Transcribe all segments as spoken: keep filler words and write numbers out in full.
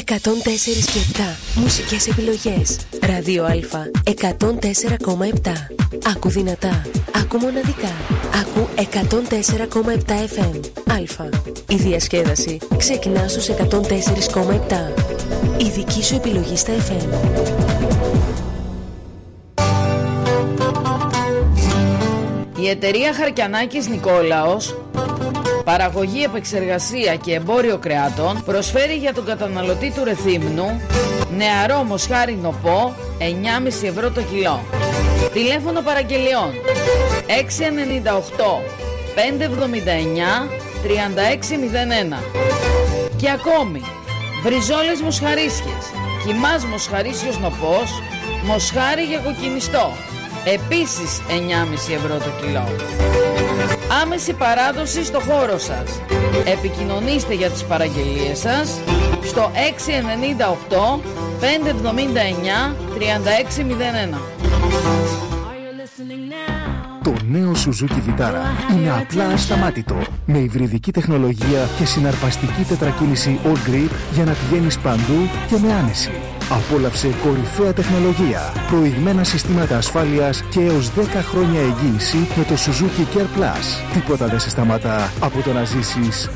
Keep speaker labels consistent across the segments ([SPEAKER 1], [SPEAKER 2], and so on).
[SPEAKER 1] εκατόν τέσσερα και επτά. Μουσικές επιλογές. Ράδιο Α εκατόν τέσσερα κόμμα επτά. Άκου δυνατά. Άκου μοναδικά. Άκου εκατόν τέσσερα κόμμα επτά εφ εμ. Α. Η διασκέδαση ξεκινά στους εκατόν τέσσερα κόμμα επτά. Η δική σου επιλογή στα εφ εμ.
[SPEAKER 2] Η εταιρεία Χαρκιανάκης Νικόλαος, παραγωγή, επεξεργασία και εμπόριο κρεάτων, προσφέρει για τον καταναλωτή του Ρεθύμνου νεαρό μοσχάρι νοπό εννιά κόμμα πέντε ευρώ το κιλό. Τηλέφωνο παραγγελιών έξι εννιά οκτώ πέντε εβδομήντα εννιά τριάντα έξι μηδέν ένα. Και ακόμη μπριζόλες μοσχαρίσιες, κιμάς μοσχαρίσιος νοπός, μοσχάρι για κοκκινιστό, επίσης εννιά κόμμα πέντε ευρώ το κιλό. Άμεση παράδοση στο χώρο σας. Επικοινωνήστε για τις παραγγελίες σας στο έξι εννιά οκτώ πέντε εβδομήντα εννιά τριάντα έξι μηδέν ένα.
[SPEAKER 3] Το νέο Suzuki Vitara είναι απλά ασταμάτητο. Με υβριδική τεχνολογία και συναρπαστική τετρακίνηση All Grip για να πηγαίνεις παντού και με άνεση. Απόλαυσε κορυφαία τεχνολογία, προηγμένα συστήματα ασφάλειας και έως δέκα χρόνια εγγύηση με το Suzuki Care Plus. Τίποτα δεν σε σταματά από το να ζήσεις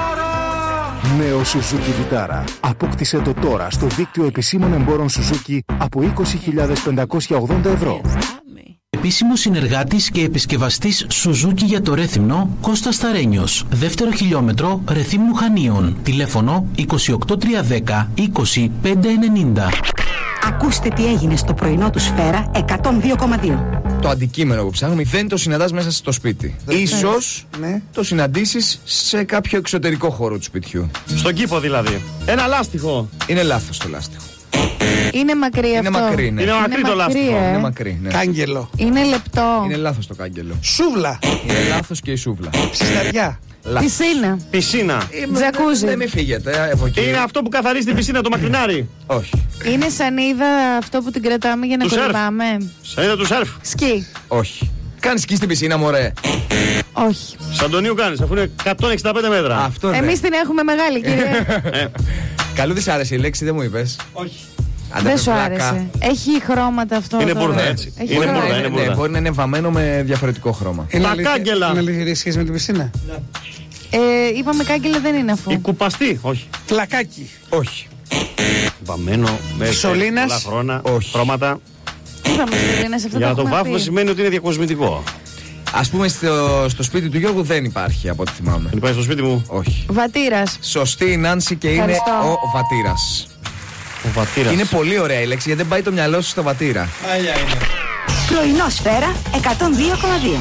[SPEAKER 3] Vitara! Νέο Suzuki Vitara. Απόκτησε το τώρα στο δίκτυο επισήμων εμπόρων Suzuki από είκοσι χιλιάδες πεντακόσια ογδόντα ευρώ.
[SPEAKER 4] Επίσημος συνεργάτης και επισκευαστής Suzuki για το Ρέθυμνο, Κώστας Σταρένιος. Δεύτερο χιλιόμετρο Ρεθύμνου Χανίων. Τηλέφωνο είκοσι οκτώ τριακόσια δέκα είκοσι πέντε ενενήντα.
[SPEAKER 5] Ακούστε τι έγινε στο πρωινό του Σφαίρα εκατόν δύο κόμμα δύο.
[SPEAKER 6] Το αντικείμενο που ψάχνουμε δεν το συναντάς μέσα στο σπίτι. Ίσως ναι. το συναντήσεις σε κάποιο εξωτερικό χώρο του σπιτιού.
[SPEAKER 7] Στον κήπο δηλαδή. Ένα λάστιχο.
[SPEAKER 6] Είναι λάθος το λάστιχο.
[SPEAKER 8] Είναι μακρύ
[SPEAKER 6] είναι
[SPEAKER 8] αυτό.
[SPEAKER 6] Μακρύ, ναι.
[SPEAKER 7] Είναι μακρύ το λάστιχο.
[SPEAKER 8] Ε.
[SPEAKER 6] Είναι μακρύ, ναι.
[SPEAKER 9] Κάγκελο.
[SPEAKER 8] Είναι λεπτό.
[SPEAKER 6] Είναι λάθος το κάγκελο.
[SPEAKER 9] Σούβλα.
[SPEAKER 6] Είναι λάθος και η σούβλα.
[SPEAKER 9] Ψισταριά.
[SPEAKER 8] Πισίνα.
[SPEAKER 7] Πισίνα.
[SPEAKER 8] Τζακούζι.
[SPEAKER 6] Δεν με φύγετε από εκεί.
[SPEAKER 7] Είναι αυτό που καθαρίζει την πισίνα, το μακρινάρι.
[SPEAKER 6] Όχι.
[SPEAKER 8] Είναι σανίδα αυτό που την κρατάμε για να κολυμπάμε.
[SPEAKER 7] Σανίδα του σερφ.
[SPEAKER 8] Σκι.
[SPEAKER 6] Όχι. Κάνεις σκι στην πισίνα, μωρέ.
[SPEAKER 8] Όχι.
[SPEAKER 7] Σαντονίου κάνεις, αφού είναι εκατόν εξήντα πέντε μέτρα.
[SPEAKER 6] Αυτό ναι.
[SPEAKER 8] Εμείς την έχουμε μεγάλη, κύριε.
[SPEAKER 6] Καλού της άρεσε η λέξη, δεν μου είπες.
[SPEAKER 7] Όχι.
[SPEAKER 8] Δεν σου άρεσε. Έχει χρώματα αυτό.
[SPEAKER 7] Είναι μπουρδα, έτσι.
[SPEAKER 8] Έχει
[SPEAKER 7] είναι
[SPEAKER 8] χρώματα.
[SPEAKER 7] μπουρδα, είναι μπουρδα.
[SPEAKER 6] Ναι, μπορεί να είναι βαμμένο με διαφορετικό χρώμα.
[SPEAKER 7] Τα κάγκελα.
[SPEAKER 9] Είναι αλήθεια σχέση με την πισίνα.
[SPEAKER 8] Ε, είπαμε κάγκελα δεν είναι αφού.
[SPEAKER 7] Η κουπαστή, όχι.
[SPEAKER 9] Φλακάκι.
[SPEAKER 6] Όχι.
[SPEAKER 7] Βαμμένο με
[SPEAKER 9] Σωλήνας.
[SPEAKER 7] πολλά χρώνα,
[SPEAKER 6] όχι.
[SPEAKER 7] χρώματα.
[SPEAKER 8] Είπαμε σωλήνας, αυτό.
[SPEAKER 7] Για
[SPEAKER 8] το
[SPEAKER 7] να το βάφουμε
[SPEAKER 8] πει.
[SPEAKER 7] σημαίνει ότι είναι διακοσμητικό.
[SPEAKER 6] Ας πούμε στο, στο σπίτι του Γιώργου δεν υπάρχει από ό,τι θυμάμαι.
[SPEAKER 7] Δεν υπάρχει στο σπίτι μου.
[SPEAKER 6] Όχι.
[SPEAKER 8] Βατήρας.
[SPEAKER 6] Σωστή η Νάνση και είναι
[SPEAKER 8] Ευχαριστώ.
[SPEAKER 6] ο βατήρας.
[SPEAKER 7] Ο βατήρας.
[SPEAKER 6] Είναι πολύ ωραία η λέξη γιατί δεν πάει το μυαλό σου στο βατήρα.
[SPEAKER 9] Μάλια είναι.
[SPEAKER 5] Πρωινό Σφαίρα εκατόν δύο κόμμα δύο.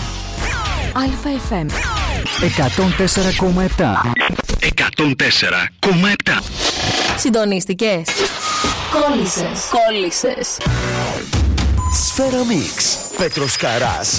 [SPEAKER 1] Α εφ εμ
[SPEAKER 3] εκατόν τέσσερα κόμμα επτά.
[SPEAKER 4] εκατόν τέσσερα κόμμα επτά.
[SPEAKER 1] Συντονίστηκες. Κόλλησες. Κόλλησες.
[SPEAKER 3] Σφαίρα Μίξ. Πέτρος Καράς.